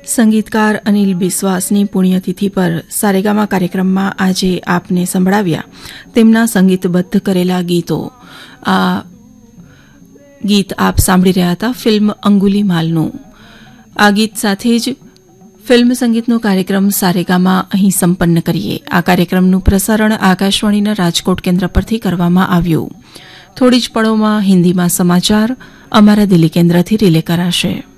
સંગીતકાર અનિલ બિસ્વાસની પુણ્યતિથિ પર સારેગામા કાર્યક્રમમાં આજે આપને સંભળાવ્યા તેમના સંગીતબદ્ધ કરેલા ગીતો. આ ગીત આપ સાંભળી રહ્યા હતા ફિલ્મ અંગુલીમાલનું. આ ગીત સાથે જ ફિલ્મ સંગીતનો કાર્યક્રમ સારેગામા અહીં સંપન્ન કરીએ. આ કાર્યક્રમનું પ્રસારણ આકાશવાણીના રાજકોટ કેન્દ્ર પરથી કરવામાં આવ્યું. થોડી જ પળોમાં હિન્દીમાં સમાચાર અમારા દિલ્હી કેન્દ્રથી રિલે કરાશે.